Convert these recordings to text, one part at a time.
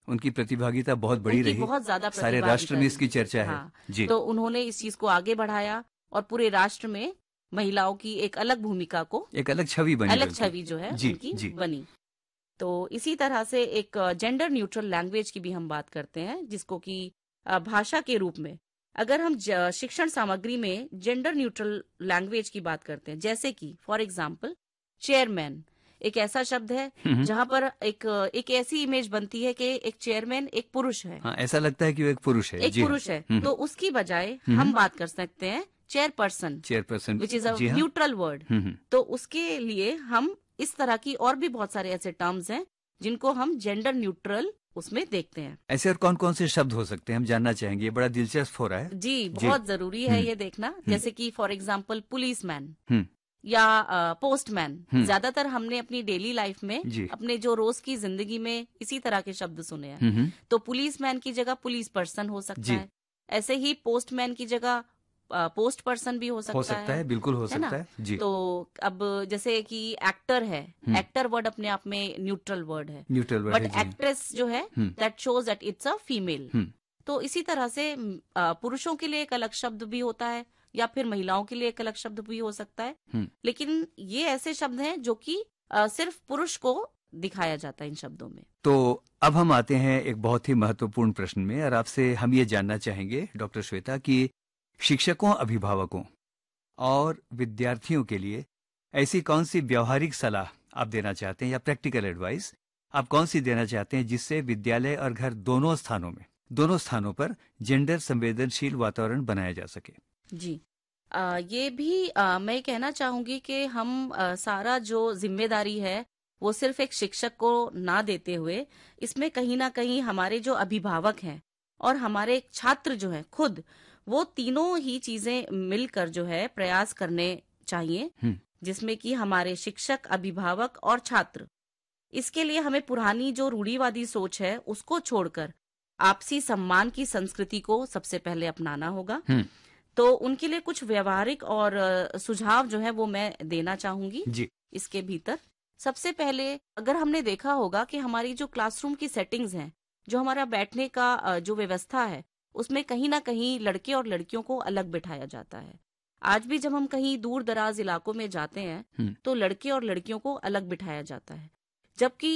उनकी प्रतिभागिता बहुत बड़ी उनकी रही, बहुत ज्यादा सारे राष्ट्र में इसकी चर्चा है। हाँ, जी। तो उन्होंने इस चीज को आगे बढ़ाया और पूरे राष्ट्र में महिलाओं की एक अलग भूमिका को, एक अलग छवि बनी, अलग छवि जो है जी, उनकी जी। बनी। तो इसी तरह से एक जेंडर न्यूट्रल लैंग्वेज की भी हम बात करते हैं, जिसको कि भाषा के रूप में अगर हम शिक्षण सामग्री में जेंडर न्यूट्रल लैंग्वेज की बात करते हैं, जैसे कि फॉर एग्जाम्पल चेयरमैन एक ऐसा शब्द है जहां पर एक ऐसी इमेज बनती है कि एक चेयरमैन एक पुरुष है। हाँ, ऐसा लगता है कि वो एक पुरुष है, एक पुरुष है, तो उसकी बजाय हम बात कर सकते हैं chairperson, which is a neutral word. तो उसके लिए हम इस तरह की और भी बहुत सारे ऐसे टर्म्स हैं जिनको हम जेंडर न्यूट्रल उसमें देखते हैं। ऐसे और कौन कौन से शब्द हो सकते हैं, हम जानना चाहेंगे, ये बड़ा दिलचस्प हो रहा है। जी, बहुत जरूरी है ये देखना। जैसे कि फॉर एग्जाम्पल पुलिसमैन या पोस्टमैन, ज्यादातर हमने अपनी डेली लाइफ में अपने जो रोज की जिंदगी में इसी तरह के शब्द सुने हैं। तो पुलिसमैन की जगह पुलिस पर्सन हो सकता है, ऐसे ही पोस्टमैन की जगह पोस्ट पर्सन भी हो सकता है। बिल्कुल हो सकता है जी। तो अब जैसे कि एक्टर है, एक्टर वर्ड अपने आप में न्यूट्रल वर्ड है, बट एक्ट्रेस जो है that shows that it's a female. तो इसी तरह से पुरुषों के लिए एक अलग शब्द भी होता है या फिर महिलाओं के लिए एक अलग शब्द भी हो सकता है। लेकिन ये ऐसे शब्द हैं जो कि सिर्फ पुरुष को दिखाया जाता है इन शब्दों में। तो अब हम आते हैं एक बहुत ही महत्वपूर्ण प्रश्न में, और आपसे हम ये जानना चाहेंगे डॉक्टर श्वेता कि शिक्षकों, अभिभावकों और विद्यार्थियों के लिए ऐसी कौन सी व्यावहारिक सलाह आप देना चाहते हैं, या प्रैक्टिकल एडवाइस आप कौन सी देना चाहते हैं, जिससे विद्यालय और घर दोनों स्थानों पर जेंडर संवेदनशील वातावरण बनाया जा सके? जी, ये भी मैं कहना चाहूंगी कि हम सारा जो जिम्मेदारी है वो सिर्फ एक शिक्षक को ना देते हुए, इसमें कहीं ना कहीं हमारे जो अभिभावक हैं और हमारे छात्र जो हैं खुद, वो तीनों ही चीजें मिलकर जो है प्रयास करने चाहिए, जिसमें कि हमारे शिक्षक, अभिभावक और छात्र। इसके लिए हमें पुरानी जो रूढ़िवादी सोच है उसको छोड़कर आपसी सम्मान की संस्कृति को सबसे पहले अपनाना होगा। तो उनके लिए कुछ व्यवहारिक और सुझाव जो है वो मैं देना चाहूंगी जी। इसके भीतर सबसे पहले अगर हमने देखा होगा कि हमारी जो क्लासरूम की सेटिंग्स हैं, जो हमारा बैठने का जो व्यवस्था है, उसमें कहीं ना कहीं लड़के और लड़कियों को अलग बिठाया जाता है। आज भी जब हम कहीं दूर दराज इलाकों में जाते हैं तो लड़के और लड़कियों को अलग बिठाया जाता है, जबकि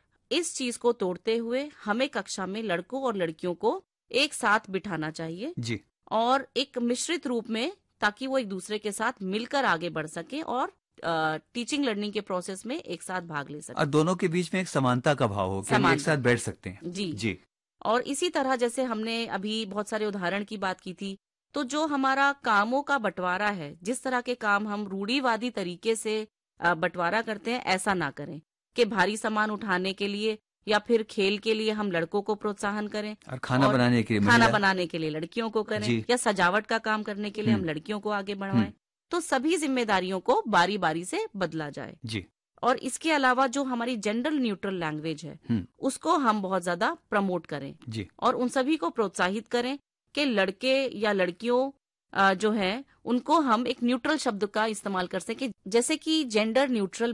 इस चीज को तोड़ते हुए हमें कक्षा में लड़कों और लड़कियों को एक साथ बिठाना चाहिए जी। और एक मिश्रित रूप में, ताकि वो एक दूसरे के साथ मिलकर आगे बढ़ सके और टीचिंग लर्निंग के प्रोसेस में एक साथ भाग ले सके, और दोनों के बीच में एक समानता का भाव हो कि हम एक साथ बैठ सकते हैं। जी जी। और इसी तरह जैसे हमने अभी बहुत सारे उदाहरण की बात की थी, तो जो हमारा कामों का बंटवारा है, जिस तरह के काम हम रूढ़िवादी तरीके से बंटवारा करते हैं, ऐसा ना करें कि भारी सामान उठाने के लिए या फिर खेल के लिए हम लड़कों को प्रोत्साहन करें और खाना बनाने के लिए लड़कियों को करें, या सजावट का काम करने के लिए हम लड़कियों को आगे बढ़ाएं। तो सभी जिम्मेदारियों को बारी बारी से बदला जाए जी। और इसके अलावा जो हमारी जेंडर न्यूट्रल लैंग्वेज है उसको हम बहुत ज्यादा प्रमोट करें जी। और उन सभी को प्रोत्साहित करें कि लड़के या लड़कियों जो है उनको हम एक न्यूट्रल शब्द का इस्तेमाल कर सके, जैसे कि जेंडर न्यूट्रल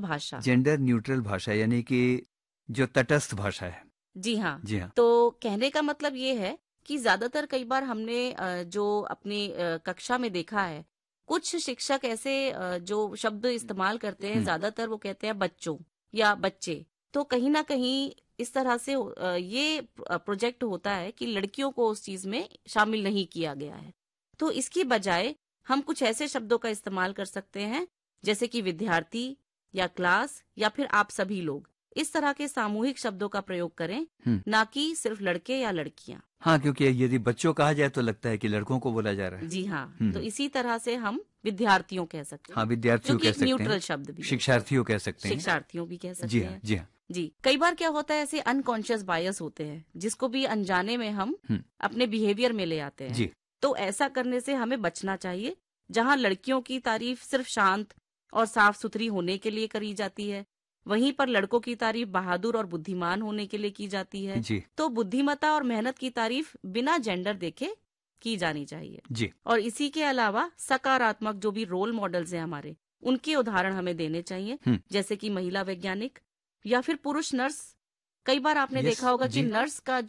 भाषा यानी कि जो तटस्थ भाषा है। जी हाँ। जी हाँ। तो कहने का मतलब ये है कि ज्यादातर कई बार हमने जो अपनी कक्षा में देखा है, कुछ शिक्षक ऐसे जो शब्द इस्तेमाल करते हैं, ज्यादातर वो कहते हैं बच्चों या बच्चे। तो कहीं ना कहीं इस तरह से ये प्रोजेक्ट होता है कि लड़कियों को उस चीज में शामिल नहीं किया गया है। तो इसकी बजाय हम कुछ ऐसे शब्दों का इस्तेमाल कर सकते हैं जैसे कि विद्यार्थी या क्लास या फिर आप सभी लोग। इस तरह के सामूहिक शब्दों का प्रयोग करें, ना कि सिर्फ लड़के या लड़कियां। हाँ, क्योंकि यदि बच्चों कहा जाए तो लगता है कि लड़कों को बोला जा रहा है। जी हाँ। तो इसी तरह से हम विद्यार्थियों कह सकते हैं। हाँ, विद्यार्थियों कह सकते हैं। न्यूट्रल शब्द भी। शिक्षार्थियों कह सकते हैं। शिक्षार्थियों भी कह सकते जी हैं। हाँ, जी हाँ। जी, कई बार क्या होता है, ऐसे अनकॉन्शियस बायस होते हैं जिसको भी अनजाने में हम अपने बिहेवियर में ले आते हैं। जी। तो ऐसा करने से हमें बचना चाहिए। जहाँ लड़कियों की तारीफ सिर्फ शांत और साफ सुथरी होने के लिए करी जाती है, वहीं पर लड़कों की तारीफ बहादुर और बुद्धिमान होने के लिए की जाती है। जी। तो बुद्धिमत्ता और मेहनत की तारीफ बिना जेंडर देखे की जानी चाहिए। जी। और इसी के अलावा सकारात्मक जो भी रोल मॉडल्स हैं हमारे, उनके उदाहरण हमें देने चाहिए, जैसे कि महिला वैज्ञानिक या फिर पुरुष नर्स। कई बार आपने देखा होगा कि नर्स का